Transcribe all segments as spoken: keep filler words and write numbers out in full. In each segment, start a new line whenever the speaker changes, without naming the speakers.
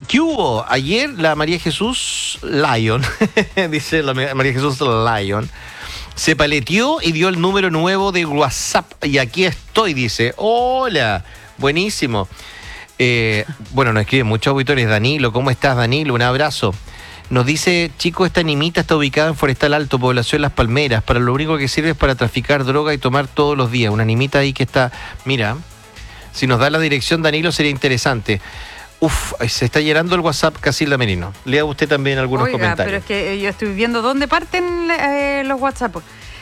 ¿Qué hubo? Ayer la María Jesús Lyon, dice la María Jesús Lyon, se paleteó y dio el número nuevo de WhatsApp. Y aquí estoy, dice. Hola, buenísimo. Eh, bueno, nos escriben muchos auditores. Danilo, ¿cómo estás, Danilo? Un abrazo. Nos dice, chico, esta nimita está ubicada en Forestal Alto, población Las Palmeras. Para lo único que sirve es para traficar droga y tomar todos los días. Una nimita ahí que está... Mira, si nos da la dirección, Danilo, sería interesante. Uf, se está llenando el WhatsApp, Casilda Merino. Lea usted también algunos
Oiga,
comentarios.
Pero es que yo estoy viendo dónde parten eh, los WhatsApp.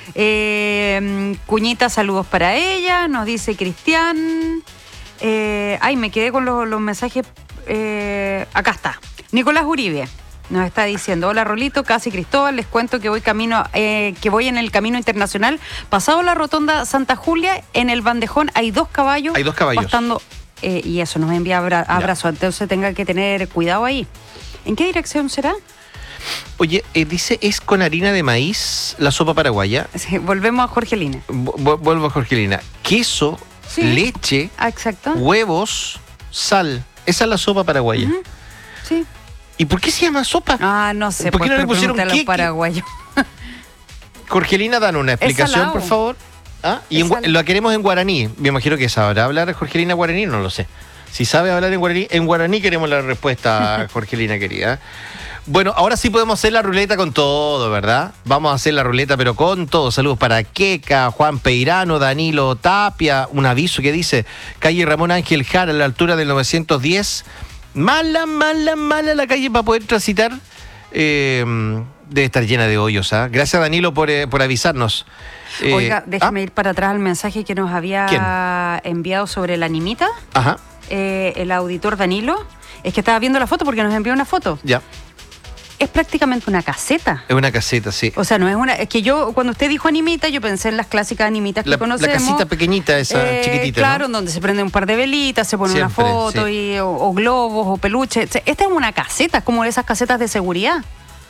Eh, Cuñita, saludos para ella. Nos dice Cristian. Eh, ay, me quedé con los, los mensajes. Eh, acá está. Nicolás Uribe nos está diciendo: hola Rolito, casi Cristóbal, les cuento que voy camino, eh, que voy en el camino internacional. Pasado la rotonda Santa Julia, en el bandejón hay dos caballos.
Hay dos caballos.
Pastando. Eh, y eso nos envía abra- abrazo, entonces tenga que tener cuidado ahí. ¿En qué dirección será?
Oye, eh, dice, ¿es con harina de maíz la sopa paraguaya?
Sí, volvemos a Jorgelina.
Vu- vuelvo a Jorgelina. Queso,
Sí.
leche,
Ah, exacto.
huevos, sal. Esa es la sopa paraguaya.
Ujú. Sí.
¿Y por qué se llama sopa?
Ah, no sé.
¿Por qué
pues,
no le
pero
pusieron
pregúntale a los
queque?
paraguayos.
Jorgelina, dan una explicación,
salado.
por favor. ¿Ah? Y
Es
en gua-
salado.
lo queremos en guaraní. Me imagino que sabrá hablar Jorgelina guaraní, no lo sé. Si sabe hablar en guaraní, en guaraní queremos la respuesta, Jorgelina querida. Bueno, ahora sí podemos hacer la ruleta con todo, ¿verdad? Vamos a hacer la ruleta, pero con todo. Saludos para Queca, Juan Peirano, Danilo Tapia. Un aviso que dice, calle Ramón Ángel Jara, a la altura del novecientos diez. Mala, mala, mala la calle para poder transitar. Eh, debe estar llena de hoyos, ¿ah? Gracias, Danilo, por, eh, por avisarnos. Eh,
Oiga, déjeme
¿ah?
ir para atrás al mensaje que nos había
¿Quién?
enviado sobre la animita.
Ajá,
Eh, el auditor Danilo. Es que estaba viendo la foto porque nos envió una foto.
ya.
Es prácticamente una caseta.
Es una caseta, sí.
O sea, no es una... Es que yo, cuando usted dijo animita, yo pensé en las clásicas animitas que
La, la
conocemos.
casita pequeñita, esa
Eh,
chiquitita,
claro,
¿no?
en donde se prende un par de velitas, se pone
Siempre,
una foto,
sí.
y, o, o globos, o peluches. Esta es una caseta, es como esas casetas de seguridad.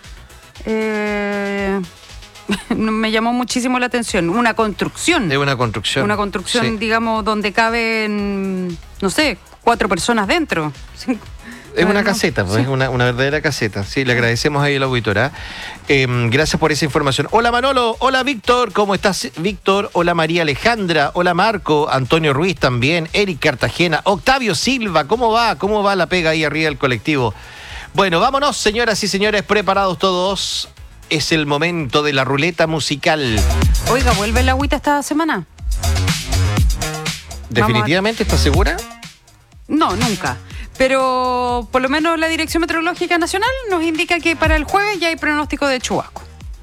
Eh, me llamó muchísimo la atención. Una construcción.
Es una construcción.
Una construcción,
Sí.
digamos, donde caben, no sé, cuatro personas dentro. Cinco.
Es una
No,
caseta, pues,
sí.
es una, una verdadera caseta. Sí, le agradecemos ahí a la auditora. Eh, gracias por esa información. Hola Manolo, hola Víctor, ¿cómo estás, Víctor? Hola María Alejandra, hola Marco, Antonio Ruiz también, Eric Cartagena, Octavio Silva, ¿cómo va? ¿Cómo va la pega ahí arriba del colectivo? Bueno, vámonos, señoras y señores, preparados todos. Es el momento de la ruleta musical.
Oiga, ¿vuelve el agüita esta semana?
¿Definitivamente estás segura?
No, nunca. Pero por lo menos la Dirección Meteorológica Nacional nos indica que para el jueves ya hay pronóstico de chubasco.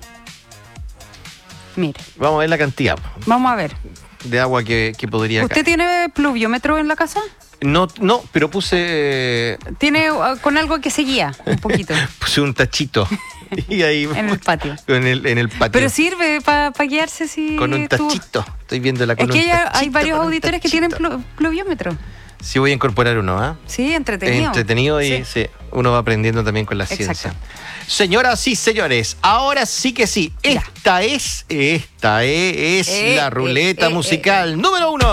Mire,
Vamos a ver la cantidad
vamos a ver.
de agua que, que podría
¿Usted
caer.
tiene pluviómetro en la casa?
No, no, pero puse...
¿Tiene uh, con algo que se guía un poquito
Puse un tachito. Y ahí
en el patio?
En el, en el patio.
Pero sirve para pa guiarse si...
Con un
tú-
tachito. Estoy viéndola con
Es que
un
ya
tachito,
hay varios
con un
auditores que tienen
tachito.
plu- pluviómetro.
Sí, voy a incorporar uno, ¿ah?
Sí, entretenido.
Entretenido y
Sí.
sí, uno va aprendiendo también con la
Exacto.
ciencia. Señoras y señores, ahora sí que sí.
Ya.
Esta es, esta es, es
Eh,
la
eh,
ruleta
eh, eh,
musical número uno.